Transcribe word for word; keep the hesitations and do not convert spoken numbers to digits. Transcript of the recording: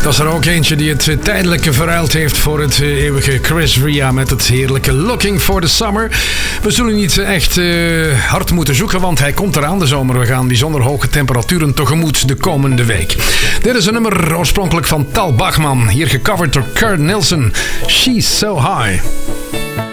Dat is er ook eentje die het tijdelijke verruild heeft voor het eeuwige Chris Ria met het heerlijke Looking for the Summer. We zullen niet echt uh, hard moeten zoeken, want hij komt eraan de zomer. We gaan bijzonder hoge temperaturen tegemoet de komende week. Dit is een nummer oorspronkelijk van Tal Bachman, hier gecoverd door Kurt Nilsson. She's So High.